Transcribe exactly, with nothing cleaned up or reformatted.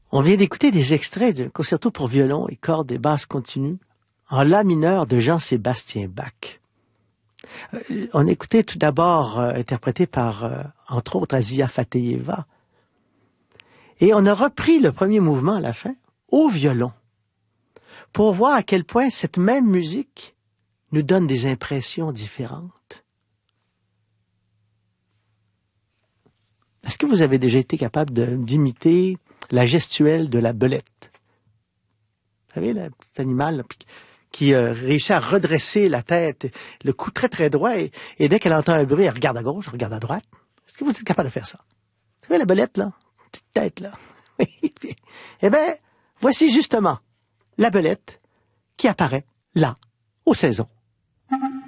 On vient d'écouter des extraits d'un concerto pour violon et cordes et basses continues en la mineur de Jean-Sébastien Bach. Euh, on écoutait tout d'abord euh, interprété par, euh, entre autres, Azia Fateyeva. Et on a repris le premier mouvement à la fin au violon pour voir à quel point cette même musique nous donne des impressions différentes. Est-ce que vous avez déjà été capable de, d'imiter la gestuelle de la belette? Vous savez, le petit animal là, qui euh, réussit à redresser la tête, le cou très très droit, et, et dès qu'elle entend un bruit, elle regarde à gauche, elle regarde à droite. Est-ce que vous êtes capable de faire ça? Vous savez, la belette, là, petite tête, là. Eh bien, voici justement la belette qui apparaît là, aux saisons.